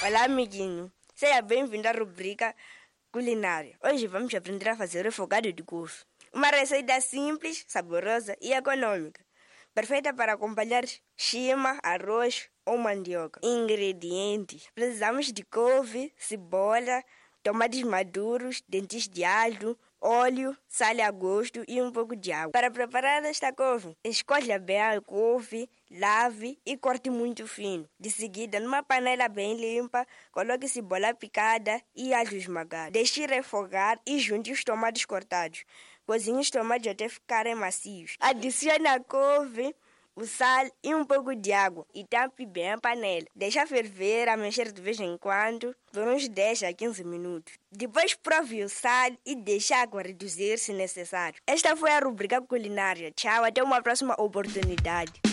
Olá, amiguinho. Seja bem-vindo à rubrica culinária. Hoje vamos aprender a fazer refogado de couve. Uma receita simples, saborosa e econômica. Perfeita para acompanhar chima, arroz ou mandioca. Ingredientes. Precisamos de couve, cebola, tomates maduros, dentes de alho, óleo, sal a gosto e um pouco de água. Para preparar esta couve, escolha bem a couve, lave e corte muito fino. De seguida, numa panela bem limpa, coloque cebola picada e alho esmagado. Deixe refogar e junte os tomates cortados. Cozinhe os tomates até ficarem macios. Adicione a couve, o sal e um pouco de água e tampe bem a panela. Deixa ferver, a mexer de vez em quando, por uns 10 a 15 minutos. Depois prove o sal e deixe a água reduzir se necessário. Esta foi a rubrica culinária. Tchau, até uma próxima oportunidade.